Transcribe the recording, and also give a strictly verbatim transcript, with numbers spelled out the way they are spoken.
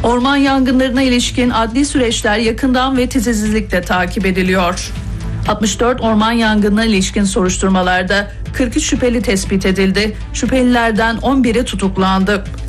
Orman yangınlarına ilişkin adli süreçler yakından ve titizlikle takip ediliyor. altmış dört orman yangınına ilişkin soruşturmalarda kırk üç şüpheli tespit edildi. Şüphelilerden on biri tutuklandı.